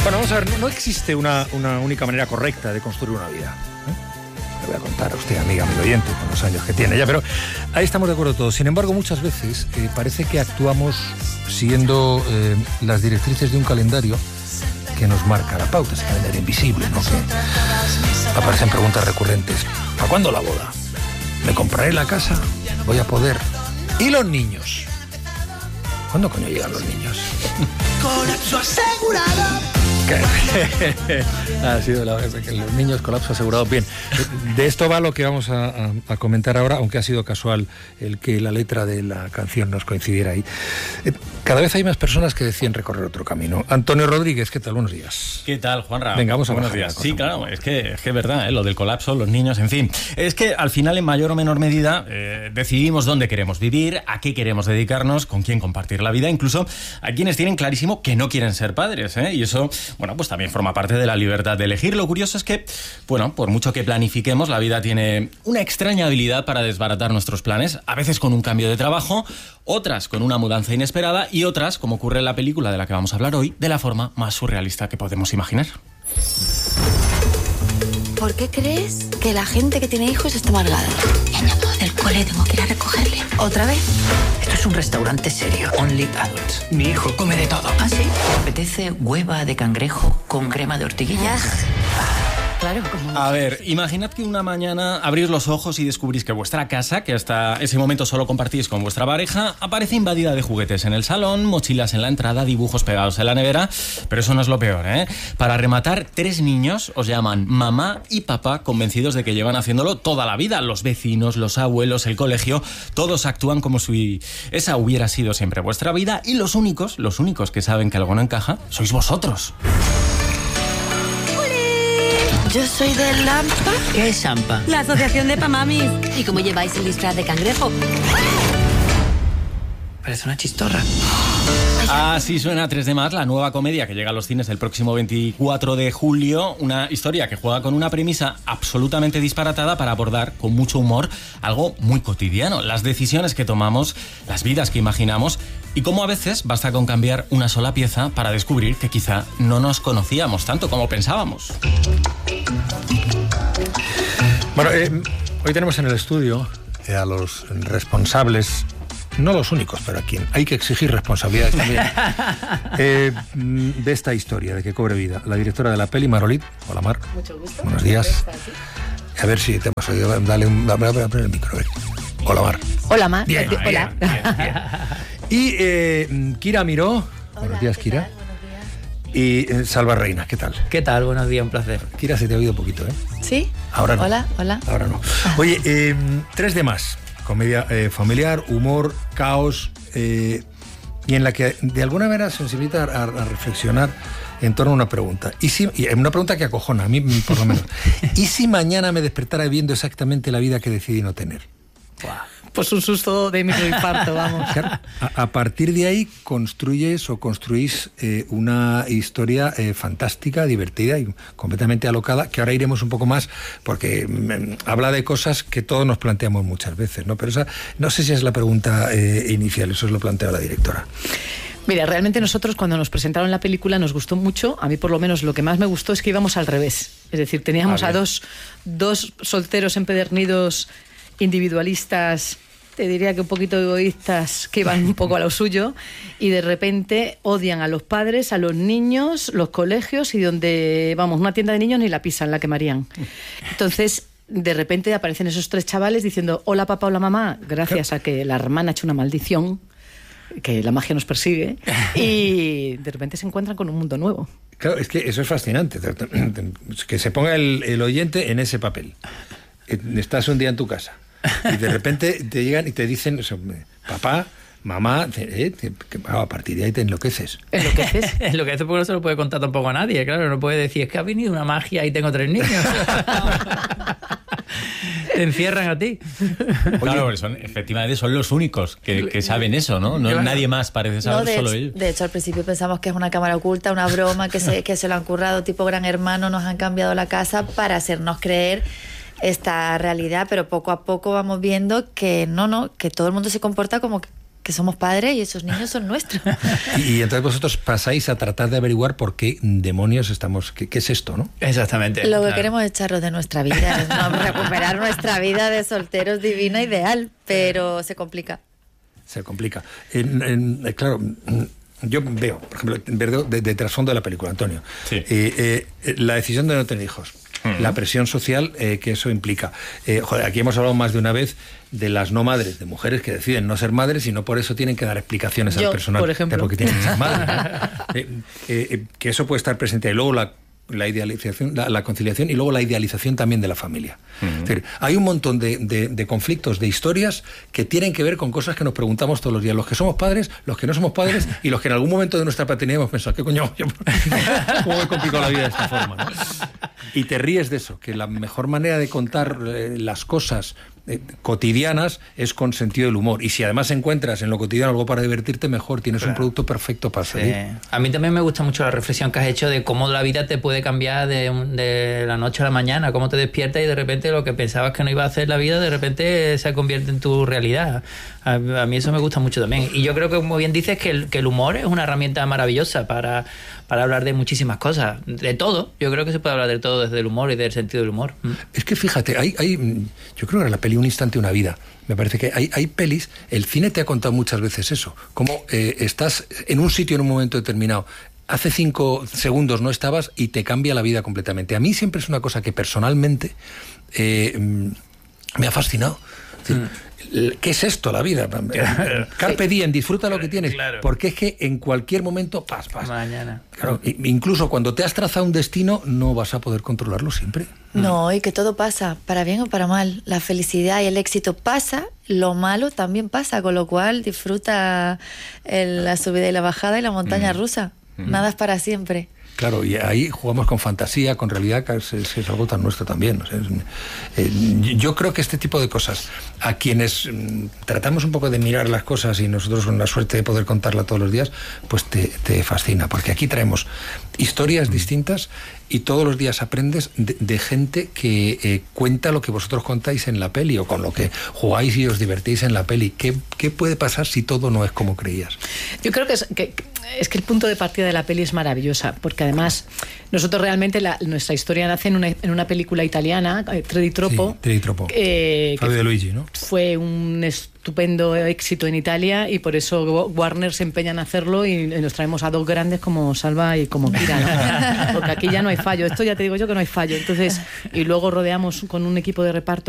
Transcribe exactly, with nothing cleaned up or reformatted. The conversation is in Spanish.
Bueno, vamos a ver, no, no existe una, una única manera correcta de construir una vida, ¿eh? Le voy a contar a usted, amiga, amigo oyente, con los años que tiene ya, pero ahí estamos de acuerdo todos. Sin embargo, muchas veces eh, parece que actuamos siguiendo eh, las directrices de un calendario que nos marca la pauta, ese calendario invisible, ¿no? Que aparecen preguntas recurrentes. ¿Para cuándo la boda? ¿Me compraré la casa? ¿Voy a poder? ¿Y los niños? ¿Cuándo coño llegan los niños? Colapso asegurado. Ha sido la vez que los niños, colapso asegurado. Bien, de esto va lo que vamos a, a, a comentar ahora, aunque ha sido casual el que la letra de la canción nos coincidiera ahí. Cada vez hay más personas que deciden recorrer otro camino. Antonio Rodríguez, ¿qué tal? Buenos días. ¿Qué tal, Juanra? Venga, vamos a Buenos días. Sí, claro, es que es que es verdad, ¿eh? Lo del colapso, los niños, en fin. Es que al final, en mayor o menor medida, eh, decidimos dónde queremos vivir, a qué queremos dedicarnos, con quién compartir la vida. Incluso hay quienes tienen clarísimo que no quieren ser padres, ¿eh? Y eso, bueno, pues también forma parte de la libertad de elegir. Lo curioso es que, bueno, por mucho que planifiquemos, la vida tiene una extraña habilidad para desbaratar nuestros planes, a veces con un cambio de trabajo, otras con una mudanza inesperada y otras, como ocurre en la película de la que vamos a hablar hoy, de la forma más surrealista que podemos imaginar. ¿Por qué crees que la gente que tiene hijos está amargada? Me han llamado del cole, tengo que ir a recogerle. ¿Otra vez? Esto es un restaurante serio, only adults. Mi hijo come de todo. ¿Ah, sí? ¿Te apetece hueva de cangrejo con crema de ortiguillas? Claro, como... A ver, imaginad que una mañana abrís los ojos y descubrís que vuestra casa, que hasta ese momento solo compartís con vuestra pareja, aparece invadida de juguetes en el salón, mochilas en la entrada, dibujos pegados en la nevera. Pero eso no es lo peor, ¿eh? Para rematar, tres niños os llaman mamá y papá, convencidos de que llevan haciéndolo toda la vida. Los vecinos, los abuelos, el colegio, todos actúan como si esa hubiera sido siempre vuestra vida, y los únicos, los únicos que saben que algo no encaja, sois vosotros. Yo soy de Lampa. ¿Qué es Ampa? La asociación de Pamamis. ¿Y cómo lleváis el disfraz de cangrejo? Parece una chistorra. Así suena tres de más, la nueva comedia que llega a los cines el próximo veinticuatro de julio. Una historia que juega con una premisa absolutamente disparatada para abordar con mucho humor algo muy cotidiano. Las decisiones que tomamos, las vidas que imaginamos y cómo a veces basta con cambiar una sola pieza para descubrir que quizá no nos conocíamos tanto como pensábamos. Bueno, eh, hoy tenemos en el estudio eh, a los responsables, no los únicos, pero a quien hay que exigir responsabilidades también, eh, de esta historia, de que cobre vida. La directora de la peli, Mar Olid. Hola, Mar. Mucho gusto. Buenos días. A ver si te hemos oído. Dale un... Dale, dale, dale el micro. A ver. Hola, Mar. Hola, Mar. Bien. Hola. Bien, bien, bien. Y eh, Kira Miró. Hola, buenos días, ¿qué Kira. tal? Buenos días. Y eh, Salva Reina, ¿qué tal? ¿Qué tal? Buenos días, un placer. Kira, se te ha oído poquito, ¿eh? ¿Sí? Ahora no. Hola, hola. Ahora no. Oye, eh, tres de más. Comedia eh, familiar, humor, caos, eh, y en la que de alguna manera sensibiliza a, a reflexionar en torno a una pregunta. Y si, y una pregunta que acojona, a mí por lo menos. ¿Y si mañana me despertara viendo exactamente la vida que decidí no tener? Buah. Pues un susto de microinfarto, vamos. Claro, a, a partir de ahí construyes o construís eh, una historia eh, fantástica, divertida y completamente alocada, que ahora iremos un poco más, porque mm, habla de cosas que todos nos planteamos muchas veces, ¿no? Pero esa, no sé si es la pregunta eh, inicial, eso es lo plantea la directora. Mira, realmente nosotros cuando nos presentaron la película nos gustó mucho. A mí por lo menos lo que más me gustó es que íbamos al revés. Es decir, teníamos a, a dos, dos solteros empedernidos, individualistas, te diría que un poquito egoístas, que iban un poco a lo suyo, y de repente odian a los padres, a los niños, los colegios, y donde, vamos, una tienda de niños ni la pisan, la quemarían. Entonces, de repente aparecen esos tres chavales diciendo, hola papá, hola mamá, gracias a que la hermana ha hecho una maldición, que la magia nos persigue, y de repente se encuentran con un mundo nuevo. Claro, es que eso es fascinante, que se ponga el, el oyente en ese papel. Estás un día en tu casa y de repente te llegan y te dicen, papá, mamá, eh, te, que, a partir de ahí te enloqueces. ¿Enloqueces? Enloqueces porque no se lo puede contar tampoco a nadie, claro, no puede decir, es que ha venido una magia y tengo tres niños. Te encierran a ti. Claro, son, efectivamente son los únicos que, que saben eso, ¿no? No Claro. Nadie más parece saber, No, de, solo hecho, ellos. de hecho, al principio pensamos que es una cámara oculta, una broma, que se, que se lo han currado tipo Gran Hermano, nos han cambiado la casa para hacernos creer esta realidad, pero poco a poco vamos viendo que no, no, que todo el mundo se comporta como que, que somos padres y esos niños son nuestros. Y, y entonces vosotros pasáis a tratar de averiguar por qué demonios estamos, qué, qué es esto, ¿no? Exactamente. Lo que claro. queremos es echarlos de nuestra vida, ¿no? Recuperar nuestra vida de solteros divina, ideal, pero se complica. Se complica. En, en, claro, yo veo, por ejemplo, veo de, de trasfondo de la película, Antonio, Sí. eh, eh, la decisión de no tener hijos. Uh-huh. La presión social eh, que eso implica. Eh, joder, aquí hemos hablado más de una vez de las no madres, de mujeres que deciden no ser madres y no por eso tienen que dar explicaciones Yo, al personal por ejemplo. de por qué tienen que ser madres. ¿no? eh, eh, eh, que eso puede estar presente. Y luego la la idealización, la, la conciliación y luego la idealización también de la familia. Uh-huh. Es decir, hay un montón de, de, de conflictos, de historias que tienen que ver con cosas que nos preguntamos todos los días. Los que somos padres, los que no somos padres y los que en algún momento de nuestra paternidad hemos pensado, ¿qué coño? ¿Cómo he complicado la vida de esta forma? ¿no? Y te ríes de eso, que la mejor manera de contar eh, las cosas eh, cotidianas es con sentido del humor. Y si además encuentras en lo cotidiano algo para divertirte, mejor, tienes claro. un producto perfecto para salir. Sí. A mí también me gusta mucho la reflexión que has hecho de cómo la vida te puede cambiar de, de la noche a la mañana, cómo te despiertas y de repente lo que pensabas que no iba a hacer la vida, de repente se convierte en tu realidad. A, a mí eso me gusta mucho también. Y yo creo que, como bien dices, que el, que el humor es una herramienta maravillosa para, para hablar de muchísimas cosas, de todo. Yo creo que se puede hablar de todo desde el humor y del sentido del humor. Es que fíjate, hay, hay yo creo que era la peli Un instante, una vida. Me parece que hay, hay pelis, el cine te ha contado muchas veces eso, como eh, estás en un sitio en un momento determinado, hace cinco segundos no estabas y te cambia la vida completamente. A mí siempre es una cosa que personalmente eh, me ha fascinado. Es decir, mm. ¿qué es esto, la vida? Carpe diem, disfruta lo que tienes. Claro. Porque es que en cualquier momento, pas, pas. Mañana. Claro, incluso cuando te has trazado un destino, no vas a poder controlarlo siempre. No, y que todo pasa, para bien o para mal. La felicidad y el éxito pasa, lo malo también pasa, con lo cual disfruta el, la subida y la bajada y la montaña mm. rusa. Mm. Nada es para siempre. Claro, y ahí jugamos con fantasía, con realidad, que es, es, es algo tan nuestro también. O sea, es, eh, yo creo que este tipo de cosas, a quienes mm, tratamos un poco de mirar las cosas y nosotros con la suerte de poder contarla todos los días, pues te, te fascina, porque aquí traemos historias mm. distintas y todos los días aprendes de, de gente que eh, cuenta lo que vosotros contáis en la peli o con lo que jugáis y os divertís en la peli. ¿Qué, qué puede pasar si todo no es como creías? Yo creo que es que, es que el punto de partida de la peli es maravillosa, porque además nosotros realmente la, nuestra historia nace en una, en una película italiana, Tre di Troppo. Sí, Tre di Troppo. Eh, Fabio De Luigi, ¿no? Fue un estupendo éxito en Italia y por eso Warner se empeña en hacerlo y nos traemos a dos grandes como Salva y como Kira, ¿no? Porque aquí ya no hay fallo. Esto ya te digo yo que no hay fallo. Entonces, y luego rodeamos con un equipo de reparto